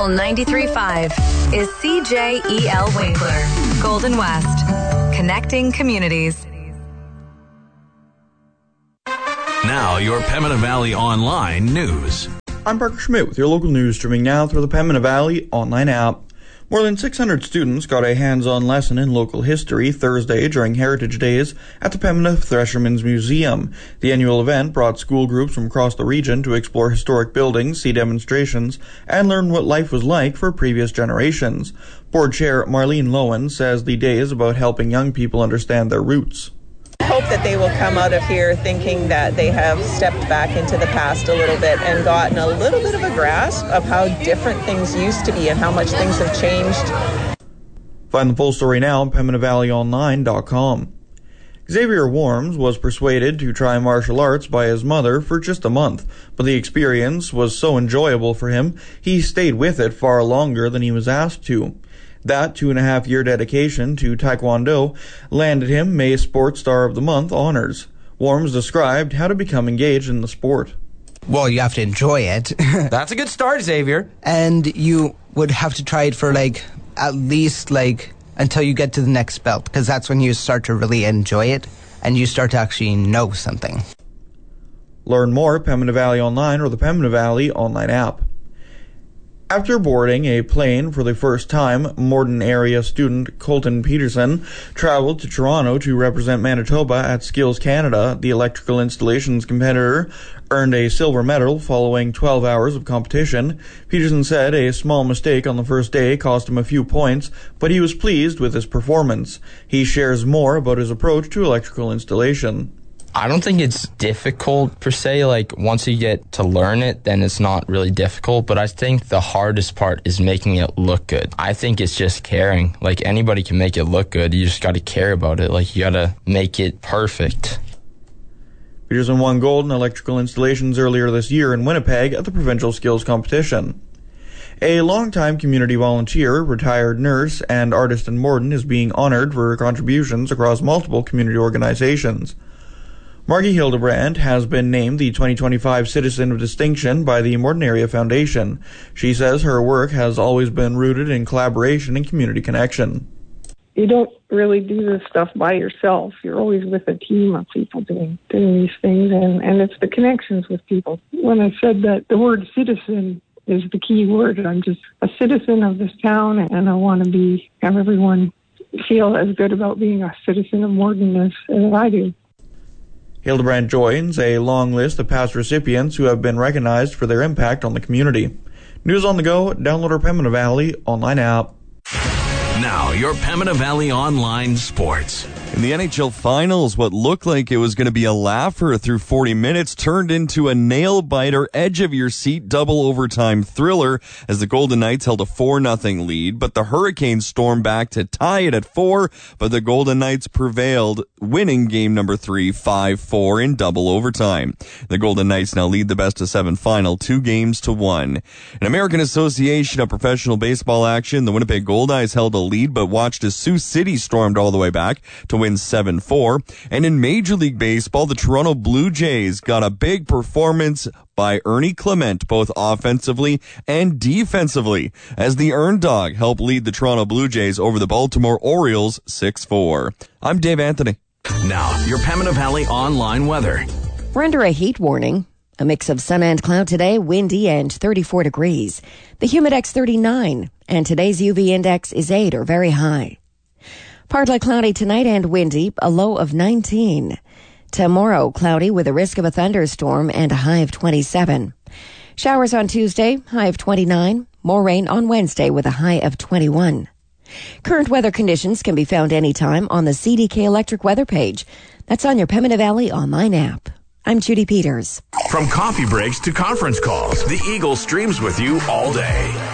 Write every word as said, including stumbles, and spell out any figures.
Fuel ninety-three point five is C J E L Winkler, Golden West, connecting communities. Now, your Pembina Valley Online news. I'm Parker Schmidt with your local news, streaming now through the Pembina Valley Online app. More than six hundred students got a hands-on lesson in local history Thursday during Heritage Days at the Pembina Threshermen's Museum. The annual event brought school groups from across the region to explore historic buildings, see demonstrations, and learn what life was like for previous generations. Board Chair Marlene Lowen says the day is about helping young people understand their roots. I hope that they will come out of here thinking that they have stepped back into the past a little bit and gotten a little bit of a grasp of how different things used to be and how much things have changed. Find the full story now on Pembina Valley Online dot com. Xavier Worms was persuaded to try martial arts by his mother for just a month, but the experience was so enjoyable for him, he stayed with it far longer than he was asked to. That two-and-a-half-year dedication to Taekwondo landed him May Sports Star of the Month honors. Worms described how to become engaged in the sport. Well, you have to enjoy it. That's a good start, Xavier. And you would have to try it for, like, at least, like, until you get to the next belt, because that's when you start to really enjoy it, and you start to actually know something. Learn more at Pembina Valley Online or the Pembina Valley Online app. After boarding a plane for the first time, Morden area student Colton Peterson traveled to Toronto to represent Manitoba at Skills Canada. The electrical installations competitor earned a silver medal following twelve hours of competition. Peterson said a small mistake on the first day cost him a few points, but he was pleased with his performance. He shares more about his approach to electrical installation. I don't think it's difficult per se. Like, once you get to learn it, then it's not really difficult. But I think the hardest part is making it look good. I think it's just caring. Like, anybody can make it look good. You just got to care about it. Like, you got to make it perfect. Peterson won gold in electrical installations earlier this year in Winnipeg at the Provincial Skills Competition. A longtime community volunteer, retired nurse, and artist in Morden is being honored for her contributions across multiple community organizations. Margie Hildebrand has been named the twenty twenty-five Citizen of Distinction by the Morden Area Foundation. She says her work has always been rooted in collaboration and community connection. You don't really do this stuff by yourself. You're always with a team of people doing, doing these things, and, and it's the connections with people. When I said that the word citizen is the key word, I'm just a citizen of this town, and I want to be have everyone feel as good about being a citizen of Morden as, as I do. Hildebrand joins a long list of past recipients who have been recognized for their impact on the community. News on the go, download our Pembina Valley Online app. Now, your Pembina Valley Online sports. In the N H L Finals, what looked like it was going to be a laugher through forty minutes turned into a nail-biter, edge-of-your-seat double overtime thriller as the Golden Knights held a four nothing lead, but the Hurricanes stormed back to tie it at four, but the Golden Knights prevailed, winning game number three, five four in double overtime. The Golden Knights now lead the best-of-seven final, two games to one. In American Association of Professional Baseball action, the Winnipeg Goldeyes held a lead, but watched as Sioux City stormed all the way back to win seven four. And in Major League Baseball, the Toronto Blue Jays got a big performance by Ernie Clement, both offensively and defensively, as the Earn Dog helped lead the Toronto Blue Jays over the Baltimore Orioles six four. I'm Dave Anthony. Now, your Pembina Valley Online weather. We're under a heat warning. A mix of sun and cloud today, windy and thirty-four degrees. The Humidex thirty-nine, and today's U V index is eight or very high. Partly cloudy tonight and windy, a low of nineteen. Tomorrow, cloudy with a risk of a thunderstorm and a high of twenty-seven. Showers on Tuesday, high of twenty-nine. More rain on Wednesday with a high of twenty-one. Current weather conditions can be found anytime on the C D K Electric weather page. That's on your Pembina Valley Online app. I'm Judy Peters. From coffee breaks to conference calls, the Eagle streams with you all day.